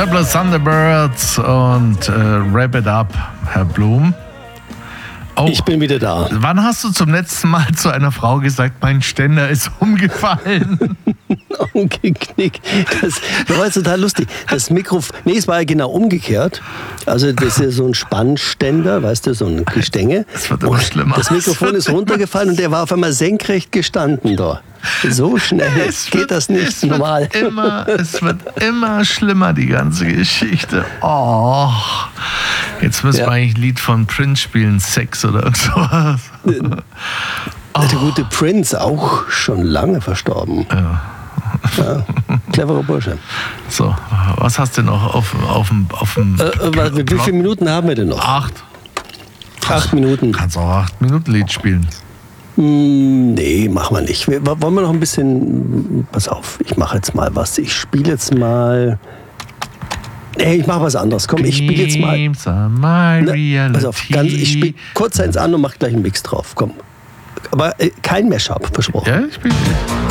Purple Thunderbirds und Wrap It Up, Herr Blum. Oh, ich bin wieder da. Wann hast du zum letzten Mal zu einer Frau gesagt, mein Ständer ist umgefallen? Umgeknickt. Das war jetzt total lustig. Das Mikrofon, es war ja genau umgekehrt. Also das ist ja so ein Spannständer, weißt du, so ein Gestänge. Das wird immer schlimmer. Das Mikrofon ist runtergefallen und der war auf einmal senkrecht gestanden da. So schnell geht das nicht normal. Es wird immer schlimmer, die ganze Geschichte. Oh, jetzt müssen wir eigentlich ein Lied von Prince spielen, Sex oder sowas. Der gute Prince, auch schon lange verstorben. Ja, cleverer Bursche. So, was hast du noch auf dem wie viele Minuten haben wir denn noch? 8. 8 Minuten. Kannst auch 8-Minuten-Lied spielen. Nee, machen wir nicht. Wollen wir noch ein bisschen... Pass auf, ich mache jetzt mal was. Ich spiele jetzt mal... Nee, ich mache was anderes. Komm, ich spiele jetzt mal... Pass auf, ich spiele kurz eins an und mache gleich einen Mix drauf. Komm. Aber kein Mashup, versprochen. Ja, ich spiele.